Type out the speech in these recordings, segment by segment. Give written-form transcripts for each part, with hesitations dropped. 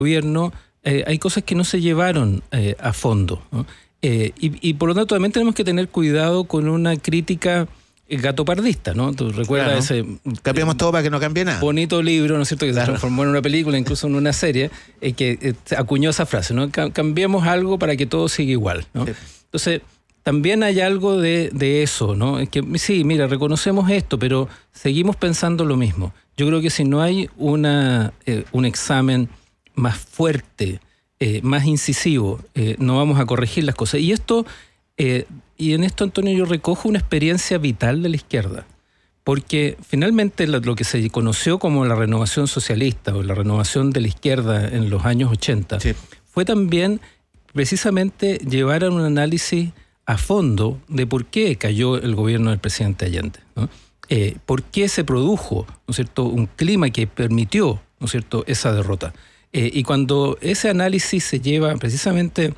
gobierno hay cosas que no se llevaron a fondo, ¿no? Y por lo tanto también tenemos que tener cuidado con una crítica gatopardista, ¿no? Tú recuerdas ese... Cambiamos todo para que no cambie nada. Bonito libro, ¿no es cierto?, que se transformó en una película, incluso en una serie, que acuñó esa frase, ¿no? Cambiemos algo para que todo siga igual, ¿no? Sí. Entonces, también hay algo de eso, ¿no? Es que sí, mira, reconocemos esto, pero seguimos pensando lo mismo. Yo creo que si no hay un examen más fuerte, más incisivo, no vamos a corregir las cosas. Y en esto, Antonio, yo recojo una experiencia vital de la izquierda, porque finalmente lo que se conoció como la renovación socialista o la renovación de la izquierda en los años 80 sí. fue también precisamente llevar a un análisis a fondo de por qué cayó el gobierno del presidente Allende, ¿no? Por qué se produjo, ¿no es cierto?, un clima que permitió, ¿no es cierto?, esa derrota. Y cuando ese análisis se lleva precisamente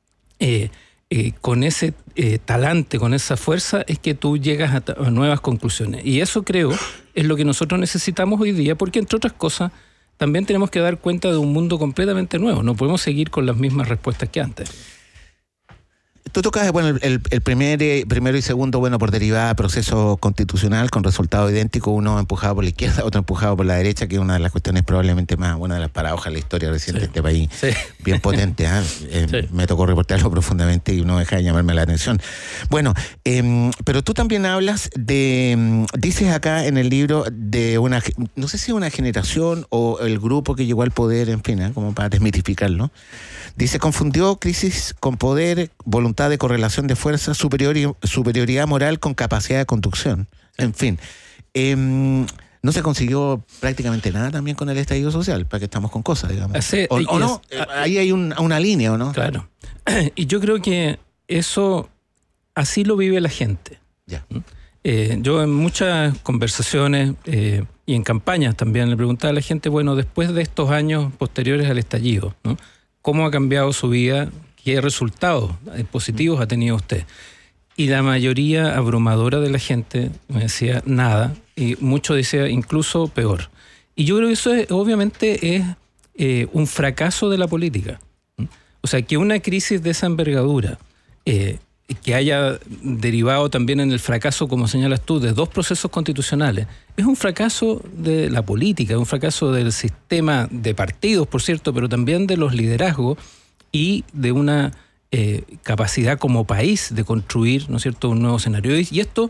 con ese talante, con esa fuerza, es que tú llegas a nuevas conclusiones. Y eso, creo, es lo que nosotros necesitamos hoy día, porque, entre otras cosas, también tenemos que dar cuenta de un mundo completamente nuevo. No podemos seguir con las mismas respuestas que antes. Tú tocas, bueno, el primero y segundo, bueno, por derivada, proceso constitucional con resultado idéntico, uno empujado por la izquierda, otro empujado por la derecha, que es una de las cuestiones probablemente más, una de las paradojas de la historia reciente de este país, bien potente, me tocó reportarlo profundamente y no deja de llamarme la atención. Bueno, pero tú también hablas dices acá en el libro de una, no sé si una generación o el grupo que llegó al poder, en fin, como para desmitificarlo. Dice, confundió crisis con poder, voluntad de correlación de fuerzas, superioridad moral con capacidad de conducción. En fin, no se consiguió prácticamente nada también con el estallido social, para que estamos con cosas, digamos. ¿O no? Ahí hay una línea, ¿o no? Claro. Y yo creo que eso, así lo vive la gente. Ya. Yo en muchas conversaciones y en campañas también le preguntaba a la gente, bueno, después de estos años posteriores al estallido, ¿no?, ¿cómo ha cambiado su vida? ¿Qué resultados positivos ha tenido usted? Y la mayoría abrumadora de la gente me decía nada, y muchos decía incluso peor. Y yo creo que eso obviamente es un fracaso de la política. O sea, que una crisis de esa envergadura, que haya derivado también en el fracaso, como señalas tú, de 2 procesos constitucionales, es un fracaso de la política, es un fracaso del sistema de partidos, por cierto, pero también de los liderazgos y de una capacidad como país de construir, ¿no es cierto?, un nuevo escenario. Y esto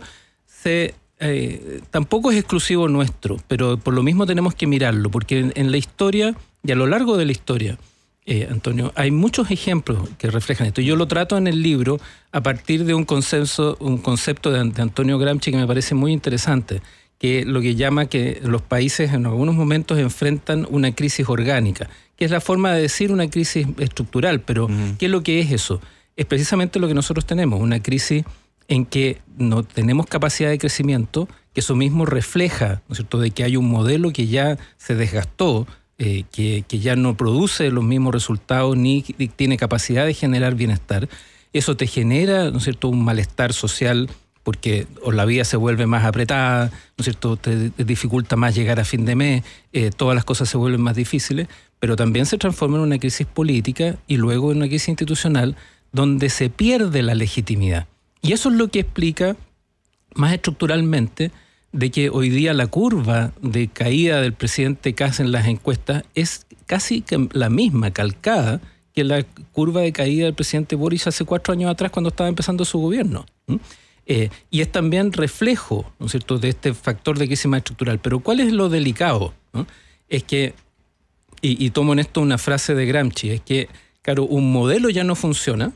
tampoco es exclusivo nuestro, pero por lo mismo tenemos que mirarlo, porque en la historia y a lo largo de la historia, Antonio, hay muchos ejemplos que reflejan esto. Yo lo trato en el libro a partir de un concepto de Antonio Gramsci que me parece muy interesante, que lo que llama que los países en algunos momentos enfrentan una crisis orgánica, que es la forma de decir una crisis estructural, pero ¿qué es lo que es eso? Es precisamente lo que nosotros tenemos, una crisis en que no tenemos capacidad de crecimiento, que eso mismo refleja, ¿no es cierto?, de que hay un modelo que ya se desgastó, que ya no produce los mismos resultados ni tiene capacidad de generar bienestar. Eso te genera, ¿no es cierto?, un malestar social, porque o la vida se vuelve más apretada, ¿no es cierto?, te dificulta más llegar a fin de mes, todas las cosas se vuelven más difíciles, pero también se transforma en una crisis política y luego en una crisis institucional donde se pierde la legitimidad. Y eso es lo que explica más estructuralmente de que hoy día la curva de caída del presidente Kast en las encuestas es casi la misma, calcada, que la curva de caída del presidente Boric hace 4 años atrás cuando estaba empezando su gobierno. Y es también reflejo, ¿no es cierto?, de este factor de crisis más estructural. Pero ¿cuál es lo delicado? ¿No? Es que, y tomo en esto una frase de Gramsci, es que, claro, un modelo ya no funciona,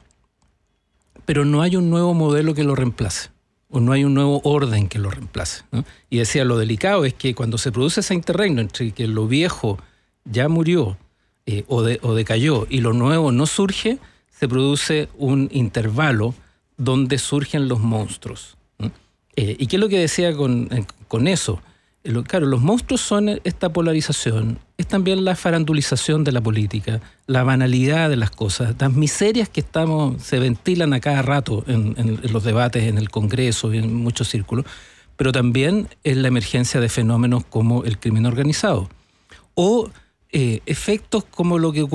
pero no hay un nuevo modelo que lo reemplace, o no hay un nuevo orden que lo reemplace, ¿no? Y decía, lo delicado es que cuando se produce ese interregno entre que lo viejo ya murió o decayó y lo nuevo no surge, se produce un intervalo donde surgen los monstruos, ¿no? ¿Y qué es lo que decía con eso? Claro, los monstruos son esta polarización, es también la farandulización de la política, la banalidad de las cosas, las miserias que se ventilan a cada rato en los debates, en el Congreso y en muchos círculos, pero también es la emergencia de fenómenos como el crimen organizado o efectos como lo que ocurrió